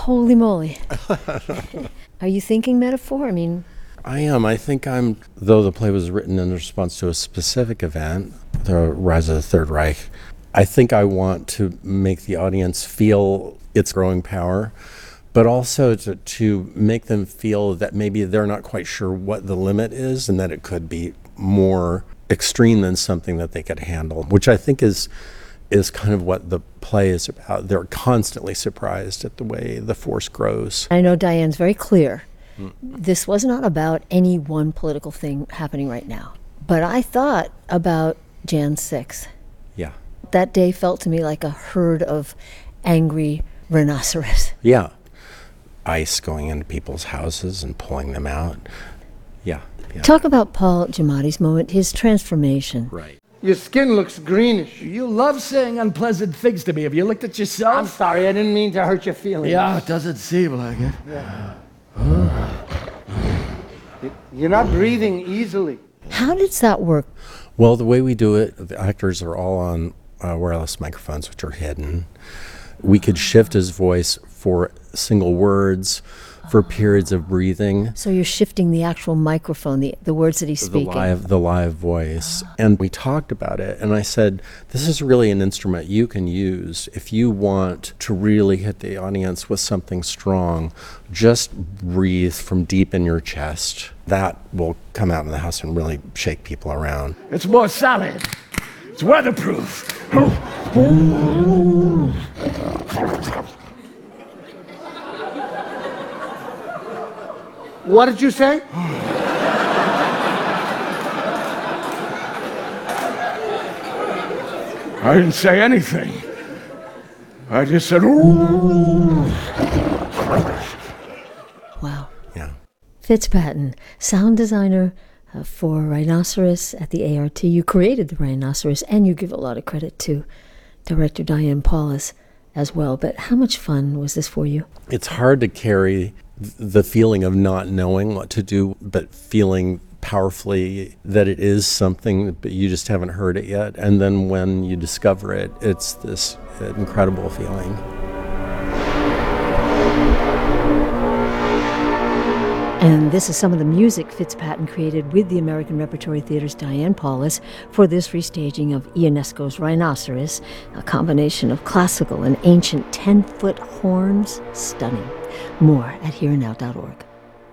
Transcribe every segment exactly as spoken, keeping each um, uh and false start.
Holy moly. Are you thinking metaphor? I mean... I am. I think I'm, though the play was written in response to a specific event, the rise of the Third Reich, I think I want to make the audience feel its growing power, but also to, to make them feel that maybe they're not quite sure what the limit is and that it could be more extreme than something that they could handle, which I think is is kind of what the play is about. They're constantly surprised at the way the force grows. I know Diane's very clear. Mm. This was not about any one political thing happening right now. But I thought about January sixth. Yeah. That day felt to me like a herd of angry rhinoceros. Yeah. Ice going into people's houses and pulling them out. Yeah. yeah. Talk about Paul Giamatti's moment, his transformation. Right. Your skin looks greenish. You love saying unpleasant things to me. Have you looked at yourself? I'm sorry, I didn't mean to hurt your feelings. Yeah, it doesn't seem like it. Yeah. You're not breathing easily. How does that work? Well, the way we do it, the actors are all on uh, wireless microphones, which are hidden. We could shift his voice for single words, for periods of breathing. So you're shifting the actual microphone, the, the words that he's speaking. The live, the live voice. And we talked about it, and I said, this is really an instrument you can use if you want to really hit the audience with something strong. Just breathe from deep in your chest. That will come out in the house and really shake people around. It's more solid. It's weatherproof. What did you say? I didn't say anything. I just said, ooh. Wow. Yeah. Fitz Patton, sound designer uh, for Rhinoceros at the A R T. You created the Rhinoceros, and you give a lot of credit to director Diane Paulus as well. But how much fun was this for you? It's hard to carry the feeling of not knowing what to do, but feeling powerfully that it is something, but you just haven't heard it yet. And then when you discover it, it's this incredible feeling. And this is some of the music Fitz Patton created with the American Repertory Theater's Diane Paulus for this restaging of Ionesco's Rhinoceros, a combination of classical and ancient ten-foot horns. Stunning. More at here and now dot org.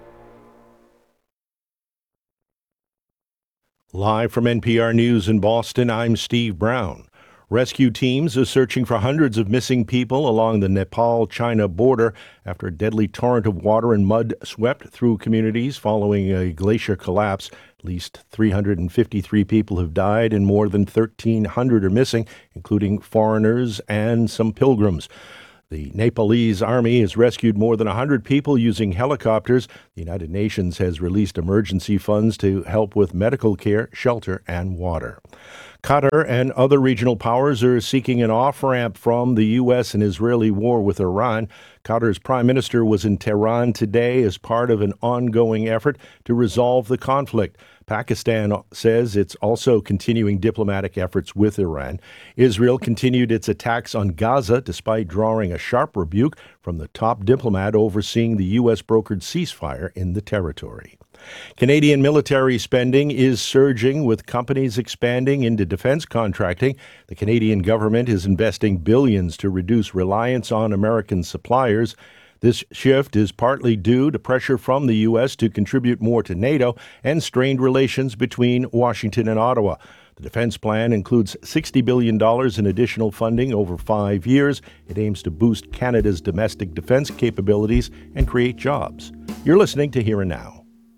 Live from N P R News in Boston, I'm Steve Brown. Rescue teams are searching for hundreds of missing people along the Nepal-China border after a deadly torrent of water and mud swept through communities following a glacier collapse. At least three hundred fifty-three people have died and more than thirteen hundred are missing, including foreigners and some pilgrims. The Nepalese army has rescued more than one hundred people using helicopters. The United Nations has released emergency funds to help with medical care, shelter, and water. Qatar and other regional powers are seeking an off-ramp from the U S and Israeli war with Iran. Qatar's prime minister was in Tehran today as part of an ongoing effort to resolve the conflict. Pakistan says it's also continuing diplomatic efforts with Iran. Israel continued its attacks on Gaza despite drawing a sharp rebuke from the top diplomat overseeing the U S-brokered ceasefire in the territory. Canadian military spending is surging, with companies expanding into defense contracting. The Canadian government is investing billions to reduce reliance on American suppliers. This shift is partly due to pressure from the U S to contribute more to NATO and strained relations between Washington and Ottawa. The defense plan includes sixty billion dollars in additional funding over five years. It aims to boost Canada's domestic defense capabilities and create jobs. You're listening to Here and Now.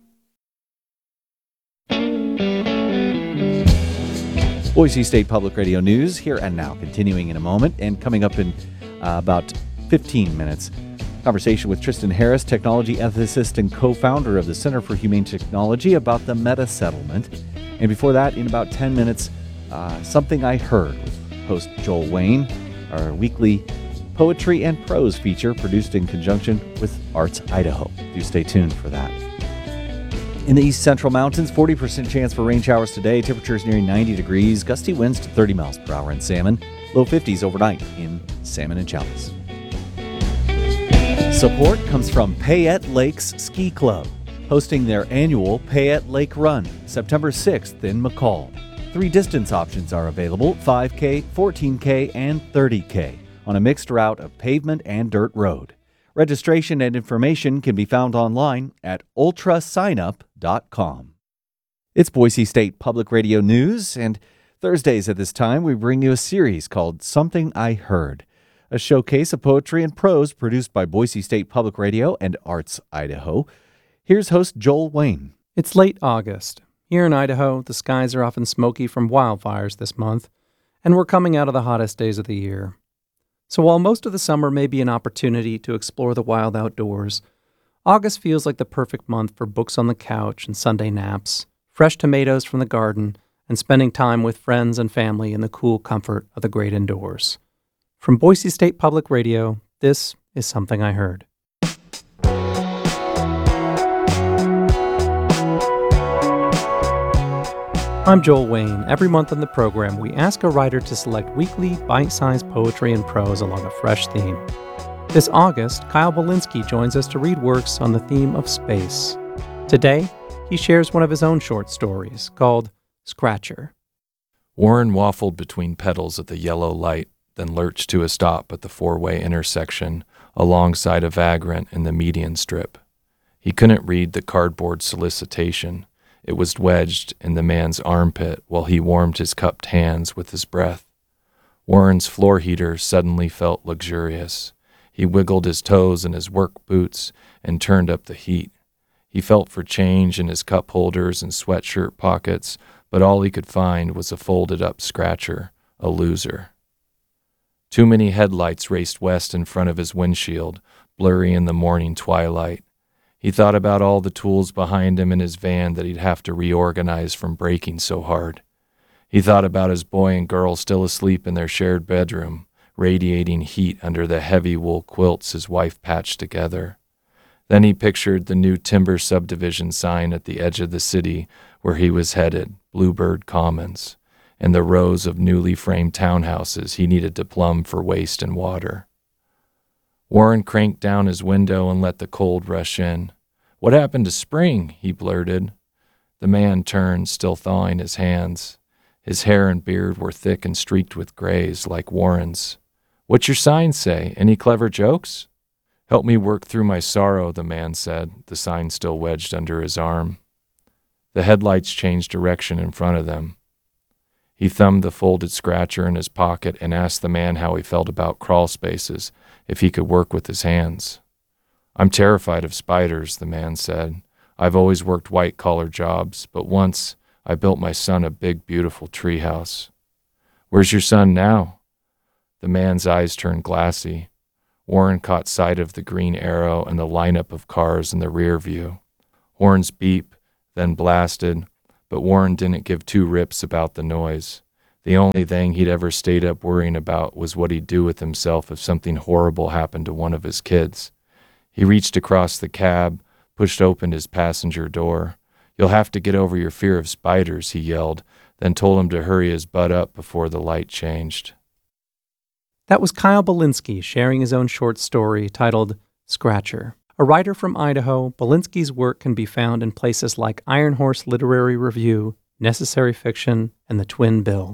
Boise State Public Radio News, Here and Now, continuing in a moment, and coming up in uh, about fifteen minutes. Conversation with Tristan Harris, technology ethicist and co-founder of the Center for Humane Technology, about the Meta settlement. And before that, in about ten minutes, uh, Something I Heard with host Joel Wayne, our weekly poetry and prose feature produced in conjunction with Arts Idaho. Do stay tuned for that. In the east central mountains, forty percent chance for rain showers today. Temperatures nearing ninety degrees. Gusty winds to thirty miles per hour in Salmon. Low fifties overnight in Salmon and Challis. Support comes from Payette Lakes Ski Club, hosting their annual Payette Lake Run, September sixth in McCall. Three distance options are available, five K, fourteen K, and thirty K, on a mixed route of pavement and dirt road. Registration and information can be found online at ultra sign up dot com. It's Boise State Public Radio News, and Thursdays at this time we bring you a series called Something I Heard, a showcase of poetry and prose produced by Boise State Public Radio and Arts Idaho. Here's host Joel Wayne. It's late August. Here in Idaho, the skies are often smoky from wildfires this month, and we're coming out of the hottest days of the year. So while most of the summer may be an opportunity to explore the wild outdoors, August feels like the perfect month for books on the couch and Sunday naps, fresh tomatoes from the garden, and spending time with friends and family in the cool comfort of the great indoors. From Boise State Public Radio, this is Something I Heard. I'm Joel Wayne. Every month on the program, we ask a writer to select weekly, bite-sized poetry and prose along a fresh theme. This August, Kyle Belinsky joins us to read works on the theme of space. Today, he shares one of his own short stories called Scratcher. Warren waffled between pedals at the yellow light, then lurched to a stop at the four-way intersection alongside a vagrant in the median strip. He couldn't read the cardboard solicitation. It was wedged in the man's armpit while he warmed his cupped hands with his breath. Warren's floor heater suddenly felt luxurious. He wiggled his toes in his work boots and turned up the heat. He felt for change in his cup holders and sweatshirt pockets, but all he could find was a folded-up scratcher, a loser. Too many headlights raced west in front of his windshield, blurry in the morning twilight. He thought about all the tools behind him in his van that he'd have to reorganize from braking so hard. He thought about his boy and girl still asleep in their shared bedroom, radiating heat under the heavy wool quilts his wife patched together. Then he pictured the new timber subdivision sign at the edge of the city where he was headed, Bluebird Commons, and the rows of newly framed townhouses he needed to plumb for waste and water. Warren cranked down his window and let the cold rush in. "What happened to spring?" he blurted. The man turned, still thawing his hands. His hair and beard were thick and streaked with grays, like Warren's. "What's your sign say? Any clever jokes?" "Help me work through my sorrow," the man said, the sign still wedged under his arm. The headlights changed direction in front of them. He thumbed the folded scratcher in his pocket and asked the man how he felt about crawl spaces, if he could work with his hands. "I'm terrified of spiders," the man said. "I've always worked white-collar jobs, but once I built my son a big, beautiful treehouse." "Where's your son now?" The man's eyes turned glassy. Warren caught sight of the green arrow and the lineup of cars in the rear view. Horns beep, then blasted, but Warren didn't give two rips about the noise. The only thing he'd ever stayed up worrying about was what he'd do with himself if something horrible happened to one of his kids. He reached across the cab, pushed open his passenger door. "You'll have to get over your fear of spiders," he yelled, then told him to hurry his butt up before the light changed. That was Kyle Belinsky sharing his own short story titled Scratcher. A writer from Idaho, Belinsky's work can be found in places like Iron Horse Literary Review, Necessary Fiction, and the Twin Bill.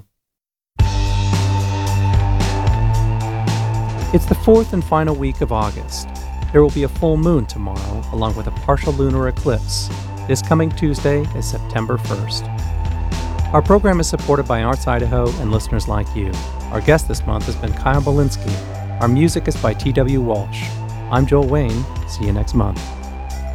It's the fourth and final week of August. There will be a full moon tomorrow, along with a partial lunar eclipse. This coming Tuesday is September first. Our program is supported by Arts Idaho and listeners like you. Our guest this month has been Kyle Belinsky. Our music is by T W Walsh. I'm Joel Wayne. See you next month.